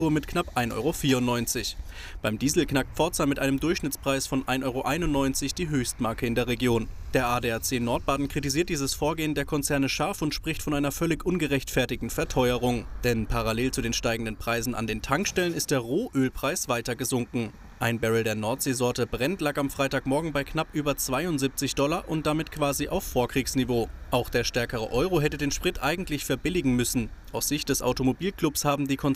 mit knapp 1,94 €. Beim Diesel knackt Pforza mit einem Durchschnittspreis von 1,91 € die Höchstmarke in der Region. Der ADAC Nordbaden kritisiert dieses Vorgehen der Konzerne scharf und spricht von einer völlig ungerechtfertigten Verteuerung. Denn parallel zu den steigenden Preisen an den Tankstellen ist der Rohölpreis weiter gesunken. Ein Barrel der Nordseesorte Brent lag am Freitagmorgen bei knapp über $72 und damit quasi auf Vorkriegsniveau. Auch der stärkere Euro hätte den Sprit eigentlich verbilligen müssen. Aus Sicht des Automobilclubs haben die Konzerne